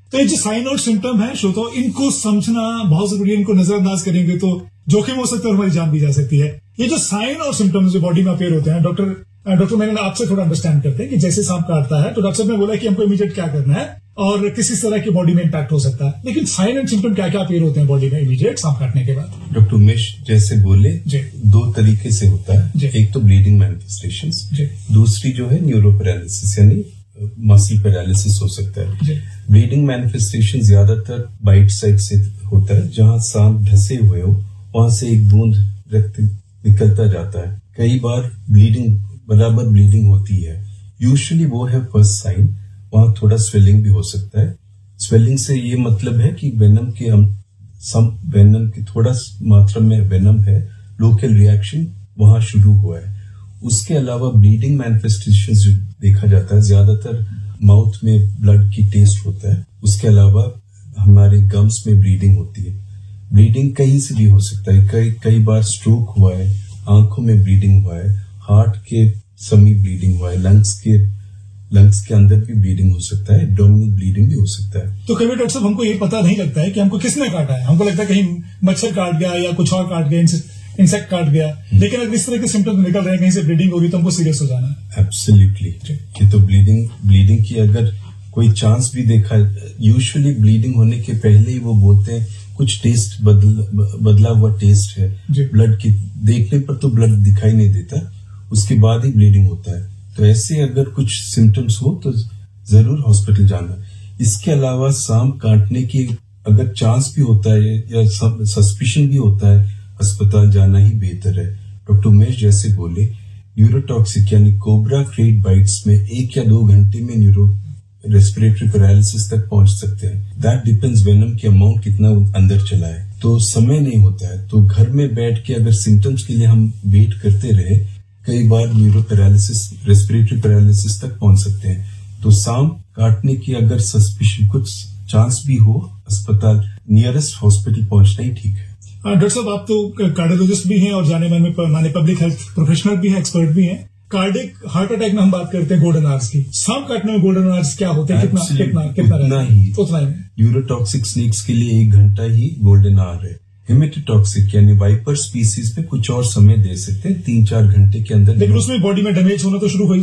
तो ये जो साइन और सिम्टम है श्रोता, इनको समझना बहुत जरूरी है। इनको नजरअंदाज करेंगे तो जोखिम हो सकता है और हमारी जान भी जा सकती है। ये जो साइन और सिम्टम्स जो बॉडी में अपेयर होते हैं, डॉक्टर मैंने आपसे थोड़ा अंडरस्टैंड करते हैं कि जैसे सांप काटता है तो डॉक्टर साहब ने बोला कि हमको इमीडिएट क्या करना है और किस तरह की बॉडी में इम्पैक्ट हो सकता है, लेकिन साइन एंड सिम्टम क्या क्या अपेयर होते हैं बॉडी में इमीडिएट सांप काटने के बाद? डॉक्टर उमेश जैसे बोले दो तरीके से होता है, एक तो ब्लीडिंग मैनिफेस्टेशंस, दूसरी जो है न्यूरो पैरालिसिस यानी मसल पैरालिसिस हो सकता है। ब्लीडिंग मैनिफेस्टेशन ज्यादातर बाइट साइड से होता है, जहां सांप ढसे हुए हो वहां से एक बूंद रक्त निकलता जाता है। कई बार बराबर ब्लीडिंग होती है, यूजुअली वो है फर्स्ट साइन। वहां थोड़ा स्वेलिंग भी हो सकता है। स्वेलिंग से ये मतलब है कि वेनम की थोड़ा मात्रा में वेनम है, लोकल रिएक्शन वहां शुरू हुआ है। उसके अलावा ब्लीडिंग मैनिफेस्टेशन जो देखा जाता है ज्यादातर माउथ में ब्लड की टेस्ट होता है। उसके अलावा हमारे गम्स में ब्लीडिंग होती है। ब्लीडिंग कहीं से भी हो सकता है, कई बार स्ट्रोक हुआ है, आंखों में ब्लीडिंग हुआ है, हार्ट के समीप ब्लीडिंग हुआ है, लंग्स के अंदर भी ब्लीडिंग हो सकता है, एब्डोमिनल ब्लीडिंग भी हो सकता है। तो कभी डॉक्टर साहब हमको ये पता नहीं लगता है कि हमको किसने काटा है, हमको लगता है कहीं मच्छर काट गया या कुछ और काट गया, इंसेक्ट काट गया, लेकिन अगर इस तरह के सिम्टम्स निकल रहे हैं, कहीं से ब्लीडिंग हो रही, तो हमको सीरियस हो जाना है। एब्सोल्युटली। ये तो ब्लीडिंग की अगर कोई चांस भी देखा, यूजुअली ब्लीडिंग होने के पहले ही वो बोलते हैं कुछ टेस्ट बदला हुआ टेस्ट है ब्लड की, देखने पर तो ब्लड दिखाई नहीं देता, उसके बाद ही ब्लीडिंग होता है। तो ऐसे अगर कुछ सिम्टम्स हो तो जरूर हॉस्पिटल जाना। इसके अलावा सांप काटने की अगर चांस भी होता है या सस्पिशन भी होता है, अस्पताल जाना ही बेहतर है। डॉक्टर उमेश जैसे बोले, न्यूरोटॉक्सिक यानी कोबरा क्रेट बाइट्स में 1 या 2 घंटे में रेस्पिरेटरी पैरालिसिस तक पहुंच सकते हैं। दैट डिपेंड्स वेनम की अमाउंट कितना अंदर चला है, तो समय नहीं होता है। तो घर में बैठ के अगर सिम्टम्स के लिए हम वेट करते रहे, कई बार न्यूरो पैरालिसिस, रेस्पिरेटरी पैरालिसिस तक पहुंच सकते हैं। तो सांप काटने की अगर सस्पिशन कुछ चांस भी हो, अस्पताल नियरेस्ट हॉस्पिटल पहुंचना ही ठीक है। डॉक्टर साहब, आप तो कार्डियोलॉजिस्ट भी हैं और जाने माने पब्लिक हेल्थ प्रोफेशनल भी हैं, एक्सपर्ट भी हैं। कार्डिक हार्ट अटैक में हम बात करते हैं गोल्डन आवर्स की, सांप काटने में गोल्डन आवर्स क्या होते हैं? उतना ही न्यूरोटॉक्सिक स्नेक्स के लिए 1 घंटा ही गोल्डन आवर है। हेमेटोटॉक्सिक यानी वाइपर स्पीसीज पे कुछ और समय दे सकते हैं, 3-4 घंटे के अंदर। लेकिन उसमें बॉडी में डैमेज होना तो शुरू हो ही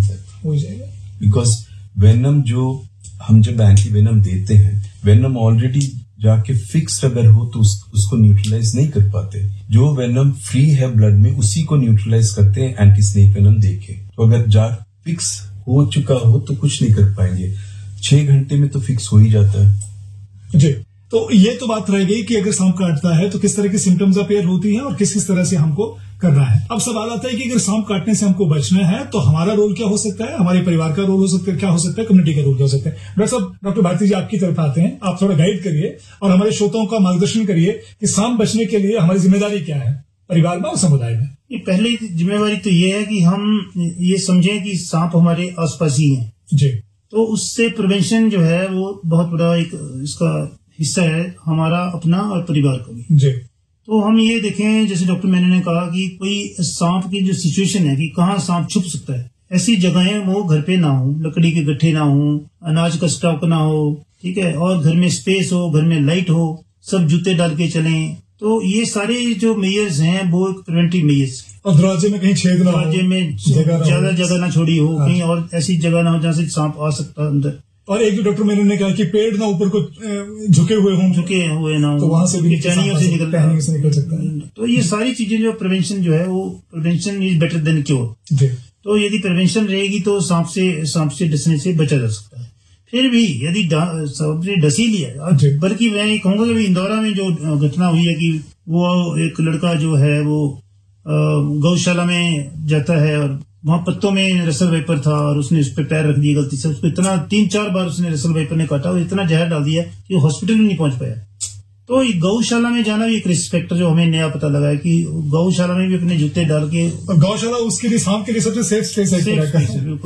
जाएगा। बिकॉज वेनम जो हम जब एंटी वेनम देते हैं, वेनम ऑलरेडी जाके फिक्स अगर हो तो उसको न्यूट्रलाइज नहीं कर पाते। जो वेनम फ्री है ब्लड में उसी को न्यूट्रलाइज करते हैं एंटी स्नेक वेनम देके। तो अगर जा फिक्स हो चुका हो तो कुछ नहीं कर पाएंगे, 6 घंटे में तो फिक्स हो ही जाता है जी। तो ये तो बात रह गई कि अगर सांप काटता है तो किस तरह की सिम्टम्स अपेयर होती है और किस तरह से हमको करना है। अब सवाल आता है कि अगर सांप काटने से हमको बचना है तो हमारा रोल क्या हो सकता है, हमारे परिवार का रोल हो सकता है, क्या हो सकता है, कम्युनिटी का रोल क्या हो सकता है? डॉक्टर साहब, डॉक्टर भारती जी आपकी तरफ आते हैं, आप थोड़ा गाइड करिए और हमारे श्रोताओं का मार्गदर्शन करिए कि सांप बचने के लिए हमारी जिम्मेदारी क्या है परिवार में और समुदाय में। ये पहली जिम्मेवारी तो ये है कि हम ये समझें कि सांप हमारे आसपास ही है जी। तो उससे प्रिवेंशन जो है वो बहुत बड़ा एक इसका हिस्सा है, हमारा अपना और परिवार का भी जी। तो हम ये देखें, जैसे डॉक्टर मैंने ने कहा कि कोई सांप की जो सिचुएशन है कि कहाँ सांप छुप सकता है, ऐसी जगहें वो घर पे ना हो, लकड़ी के गट्ठे ना हो, अनाज का स्टॉक ना हो, ठीक है, और घर में स्पेस हो, घर में लाइट हो, सब जूते डाल के चलें। तो ये सारे जो मेजर्स हैं वो एक प्रिवेंटिव मेजर्स। और दरवाजे में कहीं छेद ना हो, दरवाजे में ज्यादा जगह ना छोड़ी हो, कहीं और ऐसी जगह ना हो जहाँ से सांप आ सकता है अंदर। और एक जो डॉक्टर मैंने ने कहा कि पेड़ ना ऊपर को झुके हुए ना हो, तो वहां से भी टहनियों से निकल सकता है। तो ये सारी चीजें जो प्रिवेंशन जो है वो prevention is better than cure. तो यदि प्रिवेंशन रहेगी तो सांप से डसने से बचा जा सकता है। फिर भी यदि सांप से डसी लिया, बल्कि मैं ये कहूंगा कि इंदौरा में जो घटना हुई है कि वो एक लड़का जो है वो गौशाला में जाता है और वहां पत्तों में रसल वाइपर था और उसने उस पर पैर रख दिया गलती से, उसको इतना 3-4 बार उसने रसल वाइपर ने काटा और इतना जहर डाल दिया कि वो हॉस्पिटल में नहीं पहुंच पाया। तो गौशाला में जाना भी एक रिस्पेक्ट जो हमें नया पता लगा है कि गौशाला में भी अपने जूते डाल के, गौशाला उसके लिए सांप के लिए सबसे सेफ स्पेस है।